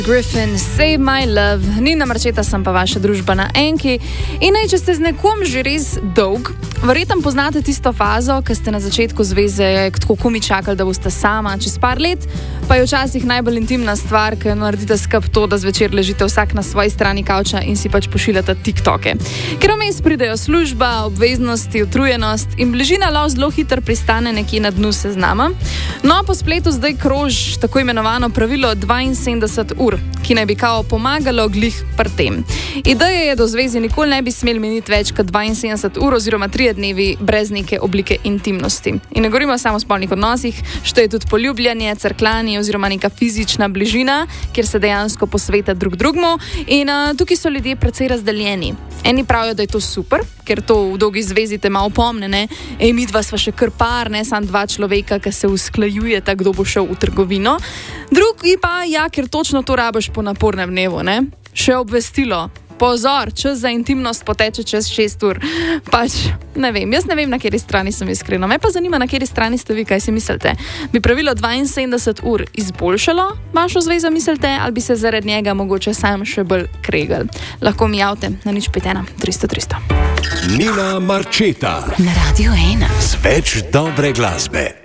Griffin, Save My Love, Nina Marčeta, sem pa vaša družba na Enki. In če ste z nekom že res dolg, verjetno poznate tisto fazo, ko ste na začetku zveze tako komi čakali, da boste sama čez par let, pa je včasih najbolj intimna stvar, ker naredite skup to, da zvečer ležite vsak na svoji strani kavča in si pač pošiljate TikToke. Ker vmes pridejo služba, obveznosti, utrujenost in bližina lahko zelo hitro pristane nekje na dnu seznama. No, po spletu zdaj kroži tako imenovano pravilo 72 ur, ki naj bi kao pomagalo glih pri tem. Ideja je, da v zvezi nikoli ne bi smeli miniti več kot 72 ur oziroma 3 dnevi brez neke oblike intimnosti. In ne govorimo samo o spolnih odnosih, što je tudi poljubljanje, crkljanje oziroma neka fizična bližina, kjer se dejansko posveta drug drugmu. In tukaj so ljudje precej razdeljeni. Eni pravijo, da je to super, ker to v dolgi zvezi te malo pomne, ne? Midva sva še kar par, ne samo dva človeka, ki se usklajujeta, kdo bo šel v trgovino. Drugi pa, ja, ker točno to rabiš po napornem dnevu, ne? Še obvestilo. Pozor, čas za intimnost poteče čez 6 ur. Pač, ne vem, jaz ne vem, na kateri strani sem iskreno. Me pa zanima, na kateri strani ste vi, kaj si mislite. Bi pravilo 72 ur izboljšalo vašo zvezo, mislite, ali bi se zaradi njega mogoče sam še bolj kregal? Lahko mi javite na 051 300 300. Nina Marčeta na Radio 1 z več dobre glasbe.